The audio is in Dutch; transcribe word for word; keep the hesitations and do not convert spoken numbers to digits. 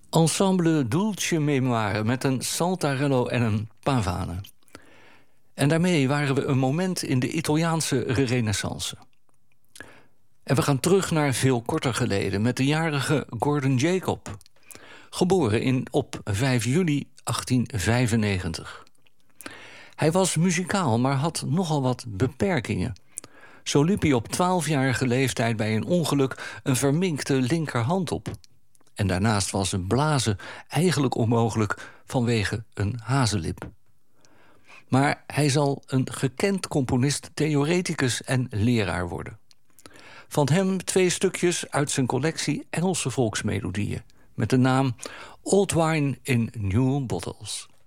Ensemble Dulce Memoire met een saltarello en een pavane. En daarmee waren we een moment in de Italiaanse renaissance. En we gaan terug naar veel korter geleden met de jarige Gordon Jacob. Geboren in, op vijf juli achttien vijfennegentig. Hij was muzikaal, maar had nogal wat beperkingen. Zo liep hij op twaalfjarige leeftijd bij een ongeluk een verminkte linkerhand op. En daarnaast was een blazen eigenlijk onmogelijk vanwege een hazenlip. Maar hij zal een gekend componist, theoreticus en leraar worden. Van hem twee stukjes uit zijn collectie Engelse volksmelodieën met de naam Old Wine in New Bottles.